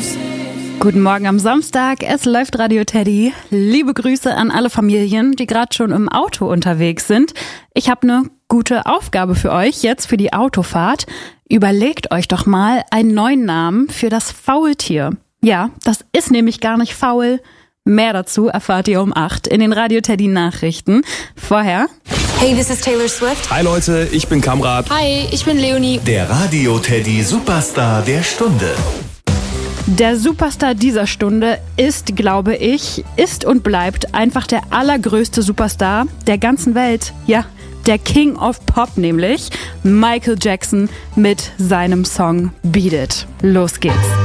Guten Morgen am Samstag, es läuft Radio Teddy. Liebe Grüße an alle Familien, die gerade schon im Auto unterwegs sind. Ich habe eine gute Aufgabe für euch jetzt für die Autofahrt. Überlegt euch doch mal einen neuen Namen für das Faultier. Ja, das ist nämlich gar nicht faul. Mehr dazu erfahrt ihr um 8 in den Radio Teddy Nachrichten. Vorher... Hey, this is Taylor Swift. Hi Leute, ich bin Kamrat. Hi, ich bin Leonie. Der Radio Teddy Superstar der Stunde. Der Superstar dieser Stunde ist, glaube ich, ist und bleibt einfach der allergrößte Superstar der ganzen Welt. Ja, der King of Pop nämlich, Michael Jackson mit seinem Song Beat It. Los geht's.